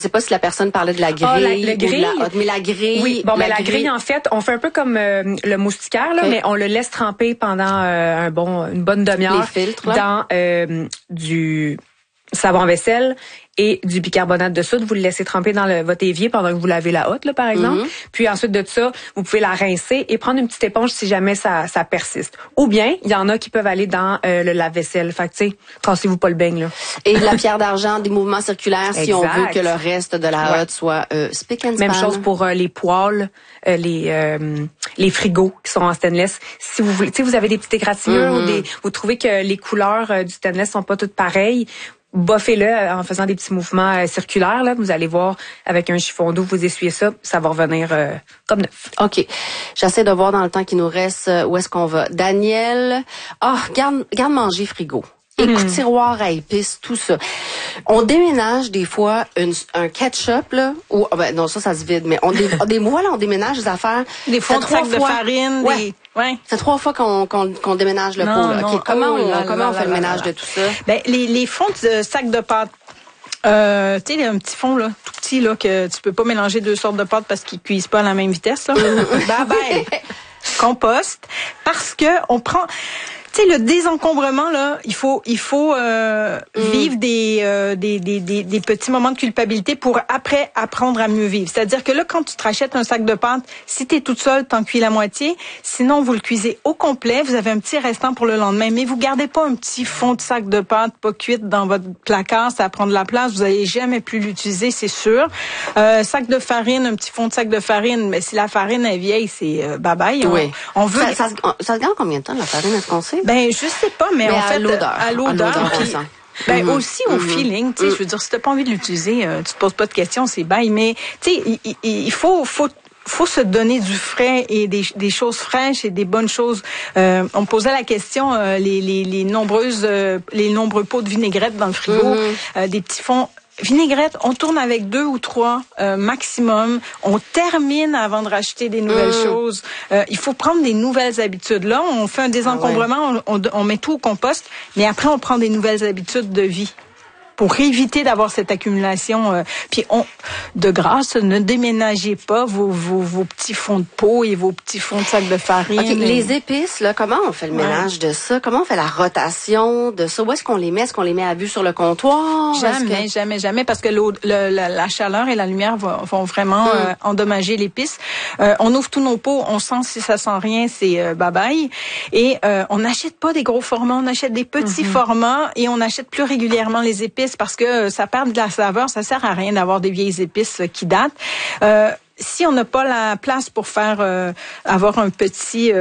Je sais pas si la personne parlait de la grille. Le grille. Mais la grille. Oui, bon, la grille, en fait, on fait un peu comme le moustiquaire, là, mais on le laisse tremper pendant une bonne demi-heure. Les filtres, là. Dans du savon à vaisselle et du bicarbonate de soude. Vous le laissez tremper dans votre évier pendant que vous lavez la hotte, là, par exemple. Puis ensuite de ça, vous pouvez la rincer et prendre une petite éponge si jamais ça persiste. Ou bien, il y en a qui peuvent aller dans le lave-vaisselle. Fait que, tu sais, cassez-vous pas le beigne, là. Et de la pierre d'argent, des mouvements circulaires, si on veut que le reste de la hotte soit spick and span. Même chose pour les poêles, les frigos qui sont en stainless. Si vous voulez, tu sais, vous avez des petites égratignures ou vous trouvez que les couleurs du stainless sont pas toutes pareilles, boffez-le en faisant des petits mouvements circulaires. Là, vous allez voir, avec un chiffon d'eau, vous essuyez ça, ça va revenir comme neuf. OK. J'essaie de voir dans le temps qui nous reste où est-ce qu'on va. Daniel, garde-manger frigo. Tiroir à épices, tout ça. On déménage des fois un ketchup, là, ou non, ça se vide, mais des mois, là, on déménage des affaires. Des fonds de sac de farine, C'est 3 fois qu'on déménage le pot, là. Okay, comment on fait le ménage de tout ça? Ben, les fonds de sac de pâte. Tu sais, un petit fond, là, tout petit, là, que tu peux pas mélanger 2 sortes de pâtes parce qu'ils cuisent pas à la même vitesse, là. Compost. Parce que on prend, tu sais, le désencombrement, là, il faut vivre des petits moments de culpabilité pour après apprendre à mieux vivre. C'est-à-dire que là, quand tu te rachètes un sac de pâte, si t'es toute seule, t'en cuis la moitié. Sinon, vous le cuisez au complet. Vous avez un petit restant pour le lendemain. Mais vous gardez pas un petit fond de sac de pâte pas cuite dans votre placard. Ça prend de la place. Vous allez jamais plus l'utiliser, c'est sûr. Sac de farine, un petit fond de sac de farine. Mais si la farine est vieille, c'est bye-bye. Oui. On veut... Ça se garde combien de temps, la farine, est-ce qu'on sait? Ben, je sais pas, mais en fait, à l'odeur. Ben, aussi au feeling, tu sais, je veux dire, si t'as pas envie de l'utiliser, tu te poses pas de questions, c'est bye, mais, tu sais, il faut se donner du frais et des choses fraîches et des bonnes choses. On me posait la question, les nombreux pots de vinaigrette dans le frigo, des petits fonds. Vinaigrette, on tourne avec 2 ou 3 maximum. On termine avant de racheter des nouvelles choses. Il faut prendre des nouvelles habitudes. Là, on fait un désencombrement, on met tout au compost, mais après, on prend des nouvelles habitudes de vie pour éviter d'avoir cette accumulation. Puis de grâce, ne déménagez pas vos petits fonds de pot et vos petits fonds de sac de farine. Okay, les épices, là, comment on fait le ménage de ça? Comment on fait la rotation de ça? Où est-ce qu'on les met? Est-ce qu'on les met à vue sur le comptoir? Jamais, parce que la chaleur et la lumière vont vraiment endommager l'épice. On ouvre tous nos pots, on sent si ça sent rien, c'est bye-bye. Et on n'achète pas des gros formats, on achète des petits formats et on achète plus régulièrement les épices parce que ça perd de la saveur, ça sert à rien d'avoir des vieilles épices qui datent. Si on n'a pas la place pour avoir un petit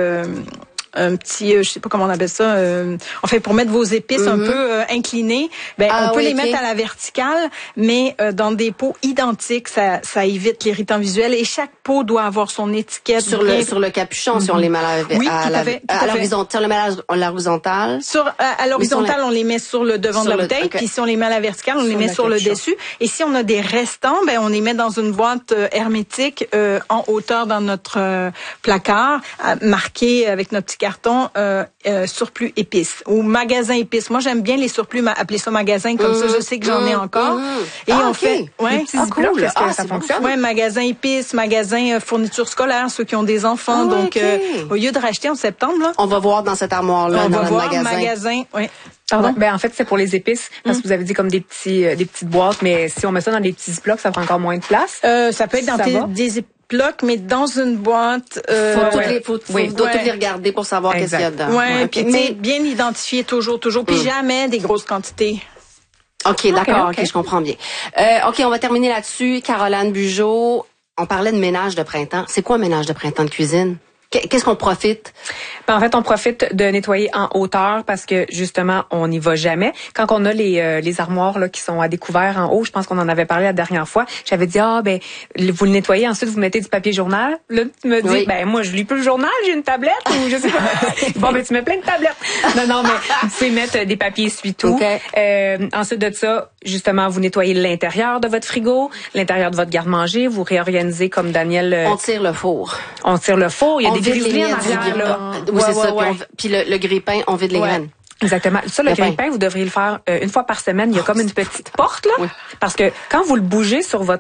je sais pas comment on appelle ça, pour mettre vos épices un peu inclinées, on peut les mettre à la verticale, mais dans des pots identiques, ça évite l'irritant visuel et chaque pot doit avoir son étiquette sur le capuchon si on les met à l'horizontale. À l'horizontale. À l'horizontale, on les met sur le devant de la bouteille, puis si on les met à la verticale, on les met sur le dessus. Et si on a des restants, on les met dans une boîte hermétique en hauteur dans notre placard, marqué avec notre petit carton surplus épices ou magasin épices. Moi, j'aime bien les surplus, appeler ça magasin, comme ça, je sais que j'en ai encore. Et on fait... cool. Est-ce que ça fonctionne? Ouais, magasin épices, magasin fourniture scolaire, ceux qui ont des enfants. Donc, au lieu de racheter en septembre, là... On va voir dans cette armoire-là, dans le magasin. Pardon? En fait, c'est pour les épices, parce que vous avez dit comme des petites boîtes, mais si on met ça dans des petits ziplocs, ça prend encore moins de place. Ça peut être dans des ziplocs, mais dans une boîte. Faut toutes les regarder pour savoir qu'est-ce qu'il y a dedans. Puis bien identifier toujours, puis jamais des grosses quantités. OK, d'accord, OK, je comprends bien. OK, on va terminer là-dessus. Caroline Bugeaud, on parlait de ménage de printemps. C'est quoi un ménage de printemps de cuisine? Qu'est-ce qu'on profite? En fait, on profite de nettoyer en hauteur parce que justement, on n'y va jamais. Quand on a les armoires là qui sont à découvert en haut, je pense qu'on en avait parlé la dernière fois. J'avais dit vous le nettoyez, ensuite vous mettez du papier journal. Là, tu me dis moi je lis plus le journal, j'ai une tablette ou je sais pas. Tu mets plein de tablettes. Non, mais vous pouvez mettre des papiers essuie-tout. Ensuite de ça, justement, vous nettoyez l'intérieur de votre frigo, l'intérieur de votre garde-manger, vous réorganisez comme Daniel. On tire le four. Il y a des griseries en arrière, là. Oui, c'est ça. Puis le grille-pain, on vide les graines. Exactement. Ça, le grille-pain, vous devriez le faire une fois par semaine. Il y a comme une petite porte, là. Oui. Parce que quand vous le bougez sur